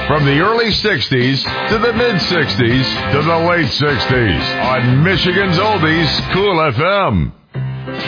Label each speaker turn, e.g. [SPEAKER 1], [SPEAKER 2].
[SPEAKER 1] From the early 60s to the mid-60s to the late 60s on Michigan's Oldies, Cool FM.